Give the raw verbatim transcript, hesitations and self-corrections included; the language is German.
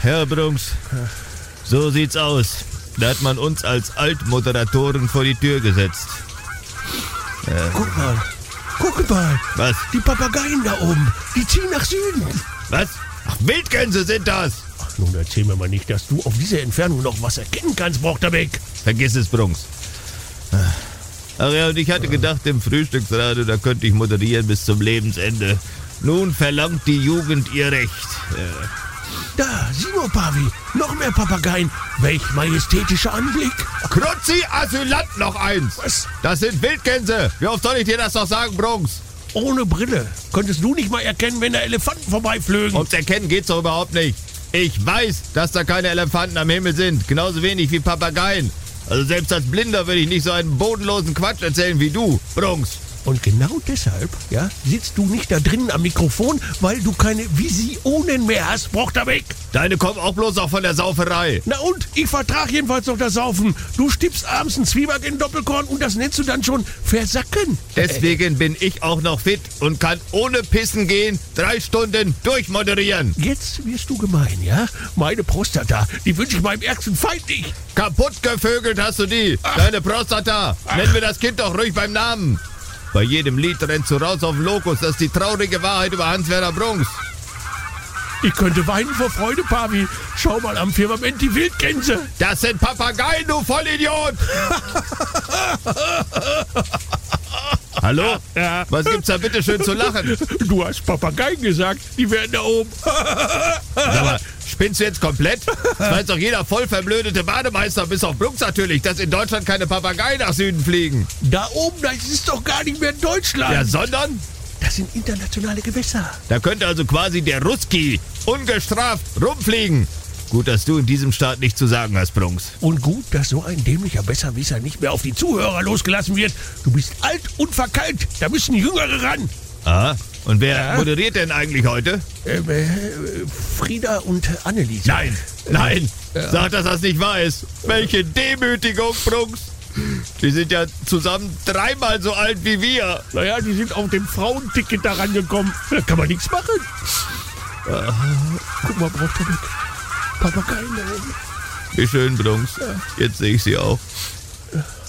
Ja, Brunks, so sieht's aus. Da hat man uns als Altmoderatoren vor die Tür gesetzt. Äh. Guck mal, guck mal. Was? Die Papageien da oben, die ziehen nach Süden. Was? Ach, Wildgänse sind das. Ach, nun erzähl mir mal nicht, dass du auf dieser Entfernung noch was erkennen kannst, Brochterbeck. Vergiss es, Brunks. Ach ja, und ich hatte gedacht, im Frühstücksradio, da könnte ich moderieren bis zum Lebensende. Nun verlangt die Jugend ihr Recht. Äh. Da, sieh nur, Pavi, noch mehr Papageien. Welch majestätischer Anblick. Kruzzi, Asylant, noch eins. Was? Das sind Wildgänse. Wie oft soll ich dir das noch sagen, Brunks? Ohne Brille. Könntest du nicht mal erkennen, wenn da Elefanten vorbeiflögen? Ums Erkennen geht's doch überhaupt nicht. Ich weiß, dass da keine Elefanten am Himmel sind. Genauso wenig wie Papageien. Also selbst als Blinder würde ich nicht so einen bodenlosen Quatsch erzählen wie du, Brunks. Und genau deshalb, ja, sitzt du nicht da drinnen am Mikrofon, weil du keine Visionen mehr hast, Brochterbeck. Deine kommen auch bloß auch von der Sauferei. Na und? Ich vertrag jedenfalls noch das Saufen. Du stippst abends einen Zwieback in Doppelkorn und das nennst du dann schon versacken. Deswegen bin ich auch noch fit und kann ohne Pissen gehen drei Stunden durchmoderieren. Jetzt wirst du gemein, ja? Meine Prostata, die wünsche ich meinem ärgsten Feind nicht. Kaputt gevögelt hast du die. Ach. Deine Prostata. Ach. Nenn mir das Kind doch ruhig beim Namen. Bei jedem Lied rennst du raus auf den Lokus. Das ist die traurige Wahrheit über Hans-Werner Brunks. Ich könnte weinen vor Freude, Pavi. Schau mal am Firmament die Wildgänse. Das sind Papageien, du Vollidiot! Hallo? Ja. Was gibt's da bitte schön zu lachen? Du hast Papageien gesagt, die wären da oben. Sag mal, spinnst du jetzt komplett? Das weiß doch jeder voll verblödete Bademeister, bis auf Brunks natürlich, dass in Deutschland keine Papageien nach Süden fliegen. Da oben, das ist doch gar nicht mehr Deutschland. Ja, sondern? Das sind internationale Gewässer. Da könnte also quasi der Ruski ungestraft rumfliegen. Gut, dass du in diesem Staat nichts zu sagen hast, Brunks. Und gut, dass so ein dämlicher Besserwisser nicht mehr auf die Zuhörer losgelassen wird. Du bist alt und verkalkt. Da müssen Jüngere ran. Ah, und wer ja? moderiert denn eigentlich heute? Ähm, äh, Frieda und Anneliese. Nein, nein, ja. Sag, dass das nicht wahr ist. Welche Demütigung, Brunks. Die sind ja zusammen dreimal so alt wie wir. Naja, die sind auf dem Frauenticket da rangekommen. Da kann man nichts machen. Ah, guck mal, Brochterbeck. Papageien da oben. Wie schön, Brunks. Ja. Jetzt sehe ich sie auch.